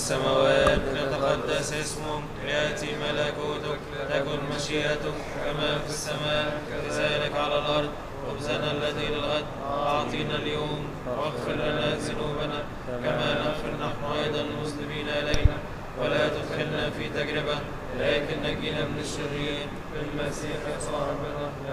السماوات يتقدس اسمك، يأتي ملكوتك، تكن مشيئتك كما في السماء كذلك على الأرض. خبزنا الذي للغد أعطينا اليوم، واغفر لنا ذنوبنا كما نغفر نحن أيضا المسلمين إلينا، ولا تدخلنا في تجربة لكن نجينا من الشرير. بالمسيح يسوع ربنا.